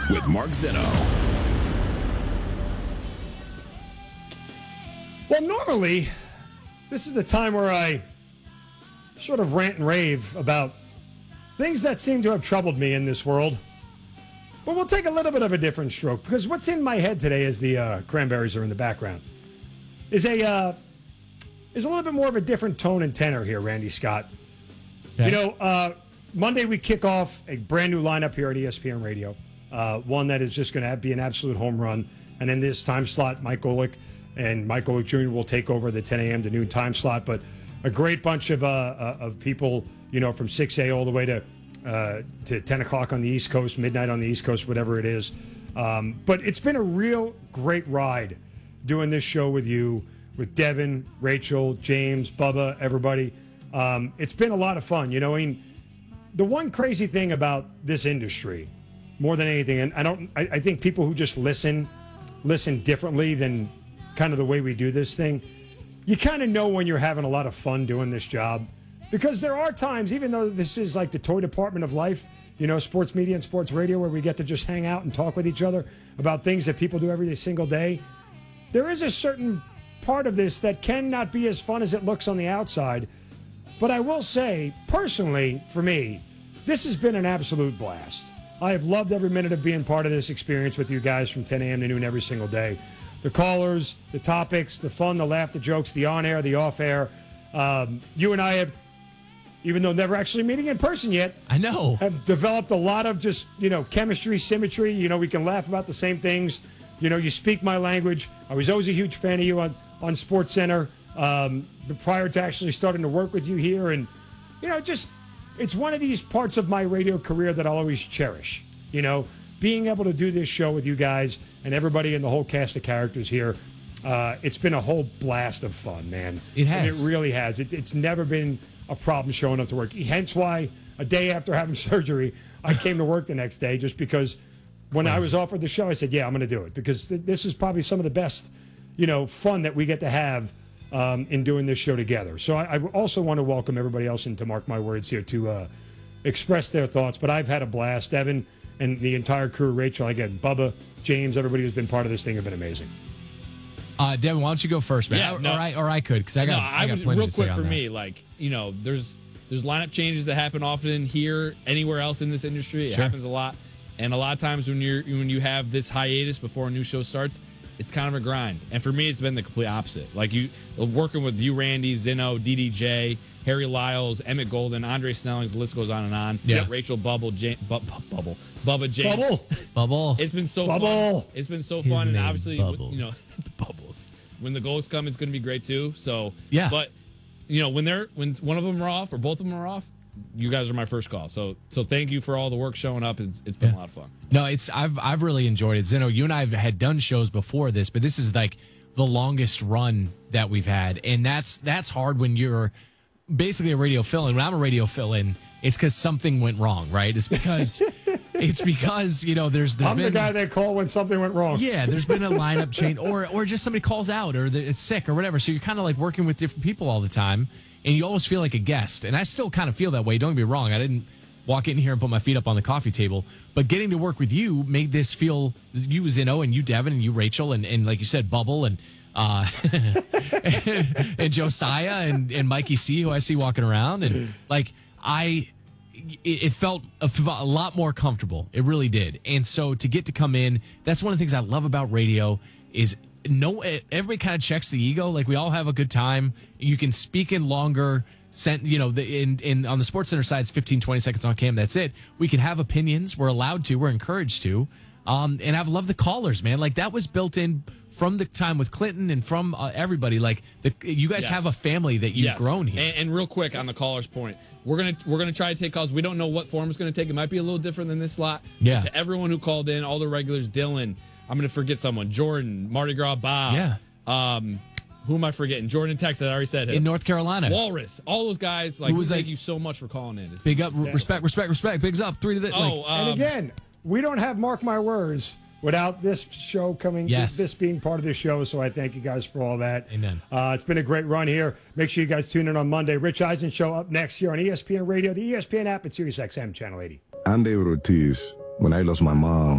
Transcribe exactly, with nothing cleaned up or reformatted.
with Mark Zinno. Well, normally, this is the time where I sort of rant and rave about things that seem to have troubled me in this world. But we'll take a little bit of a different stroke, because what's in my head today, as the uh, Cranberries are in the background, is a uh, is a little bit more of a different tone and tenor here, Randy Scott. Okay. You know, uh, Monday we kick off a brand new lineup here at E S P N Radio, uh, one that is just going to be an absolute home run. And in this time slot, Mike Golick and Mike Golick Junior will take over the ten a.m. to noon time slot. But a great bunch of uh, uh, of people, you know, from six a all the way to uh, to ten o'clock on the East Coast, midnight on the East Coast, whatever it is. Um, but it's been a real great ride doing this show with you, with Devin, Rachel, James, Bubba, everybody. Um, it's been a lot of fun. You know, I mean, the one crazy thing about this industry, more than anything, and I don't, I, I think people who just listen, listen differently than kind of the way we do this thing. You kind of know when you're having a lot of fun doing this job, because there are times, even though this is like the toy department of life, you know, sports media and sports radio, where we get to just hang out and talk with each other about things that people do every single day. There is a certain part of this that cannot be as fun as it looks on the outside. But I will say, personally, for me, this has been an absolute blast. I have loved every minute of being part of this experience with you guys from ten a.m. to noon every single day. The callers, the topics, the fun, the laugh, the jokes, the on-air, the off-air. Um, you and I have, even though never actually meeting in person yet, I know, have developed a lot of just, you know, chemistry, symmetry. You know, we can laugh about the same things. You know, you speak my language. I was always a huge fan of you on, on SportsCenter. Um, prior to actually starting to work with you here. And, you know, just, it's one of these parts of my radio career that I'll always cherish. You know, being able to do this show with you guys and everybody in the whole cast of characters here. Uh, it's been a whole blast of fun, man. It has. And it really has. It, it's never been a problem showing up to work. Hence why a day after having surgery, I came to work the next day, just because when I was offered the show, I said, yeah, I'm going to do it, because th- this is probably some of the best, you know, fun that we get to have Um, in doing this show together. So I, I also want to welcome everybody else in, to mark my words here, to uh, express their thoughts. But I've had a blast. Evan and the entire crew, Rachel, again, Bubba, James, everybody who's been part of this thing have been amazing. Uh, Devin, why don't you go first, man? Yeah, or, no, or I or I could, because I got, no, I got would, plenty real to say quick for on me. that. Like, you know, there's there's lineup changes that happen often here, anywhere else in this industry. It Sure. happens a lot, and a lot of times when you're when you have this hiatus before a new show starts, it's kind of a grind. And for me, it's been the complete opposite. Like, you working with you, Randy, Zinno, D D J, Harry Lyles, Emmett Golden, Andre Snellings, the list goes on and on. Yeah. Rachel Bubble, James, Bu- Bu- Bubble, Bubba James. Bubble. Bubble. It's been so Bubble. fun. It's been so His fun, and name, obviously, Bubbles. you know, Bubbles. When the goals come, it's going to be great too. So Yeah. but you know, when they're when one of them are off or both of them are off, you guys are my first call. So so thank you for all the work showing up. It's, it's been Yeah. a lot of fun. No, it's I've I've really enjoyed it. Zeno, you and I have had done shows before this, but this is like the longest run that we've had, and that's that's hard when you're basically a radio fill-in. When I'm a radio fill-in, it's because something went wrong, right? It's because it's because you know there's there's I'm been the guy they call when something went wrong. yeah, there's been a lineup change, or or just somebody calls out, or it's sick, or whatever. So you're kind of like working with different people all the time, and you always feel like a guest. And I still kind of feel that way. Don't get me wrong. I didn't walk in here and put my feet up on the coffee table, but getting to work with you made this feel, you Zinno and you Devin and you Rachel and, and like you said, Bubble and uh, and, and Josiah and, and Mikey C, who I see walking around, and like I, it, it felt a, a lot more comfortable. It really did. And so to get to come in, that's one of the things I love about radio is no, everybody kind of checks the ego. Like, we all have a good time. You can speak in longer. Sent, you know, the, in, in on the SportsCenter side, it's fifteen, twenty seconds on cam. That's it. We can have opinions. We're allowed to. We're encouraged to. Um, and I've loved the callers, man. Like, that was built in from the time with Clinton and from uh, everybody. Like, the, you guys Yes. have a family that you've Yes. grown here. And, and real quick on the caller's point, we're gonna we're gonna try to take calls. We don't know what form it's gonna take. It might be a little different than this slot. Yeah. To everyone who called in, all the regulars, Dylan. I'm gonna forget someone. Jordan, Mardi Gras, Bob. Yeah. Um, who am I forgetting? Jordan, Texas. I already said him. in North Carolina. Walrus. All those guys. Like, Who was thank like- you so much for calling in. It's Big up, it's- respect, respect, respect. Bigs up, three to the. Oh, like, um, And again, we don't have Mark My Words without this show coming, Yes. this being part of the show. So I thank you guys for all that. Amen. Uh, it's been a great run here. Make sure you guys tune in on Monday. Rich Eisen Show up next here on E S P N Radio, the E S P N app, and Sirius X M Channel eighty. Andy Ortiz, when I lost my mom,